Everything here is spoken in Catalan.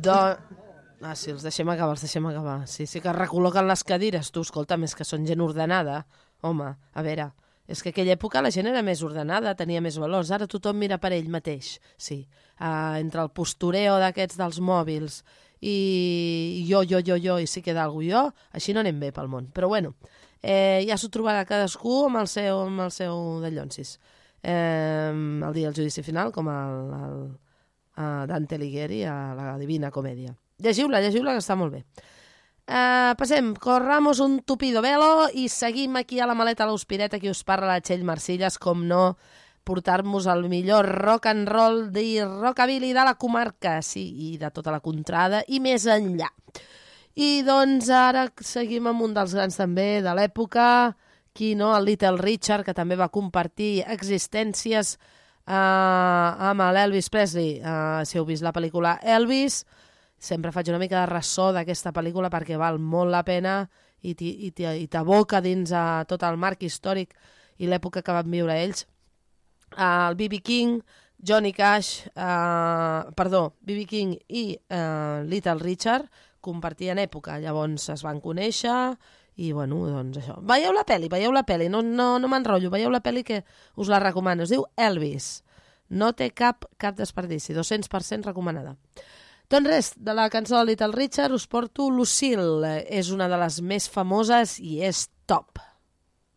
Sí, els deixem acabar. Sí, que recol·loquen les cadires. Tu, escolta, més que són gent ordenada. Home, a veure, és que aquella època la gent era més ordenada, tenia més valors. Ara tothom mira per ell mateix, sí. Entre el postureo d'aquests dels mòbils i jo, i si queda algú jo, així no anem bé pel món. Però bueno, ja s'ho trobarà cadascú amb el seu dallonsis. El dia del judici final, com el Dante Alighieri a la Divina Comèdia. Llegiu-la, que està molt bé. Passem, corramos un tupido velo i seguim aquí a la maleta a l'Hospireta, qui us parla la Txell Marcilles, com no, portar-nos el millor rock and roll i rockabilly de la comarca, sí, i de tota la contrada i més enllà. I doncs ara seguim amb un dels grans també de l'època, qui no, el Little Richard, que també va compartir existències amb l'Elvis Presley. Si heu vist la pel·lícula Elvis, sempre faig una mica de ressò d'aquesta pel·lícula perquè val molt la pena i t'aboca dins tot el marc històric i l'època que van viure ells. El B.B. King, Johnny Cash, B.B. King i Little Richard compartien època, llavors es van conèixer i bueno, doncs això. Veieu la pel·li, no m'enrotllo, veieu la pel·li que us la recomano, es diu Elvis, no té cap desperdici, 200% recomanada. Doncs res, de la cançó de Little Richard us porto Lucille, és una de les més famoses i és top.